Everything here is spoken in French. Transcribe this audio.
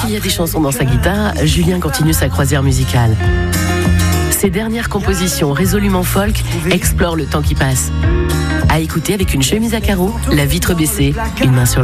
qu'il y a des chansons dans sa guitare, Julien continue sa croisière musicale. Ses dernières compositions résolument folk explorent le temps qui passe. À écouter avec une chemise à carreaux, la vitre baissée, une main sur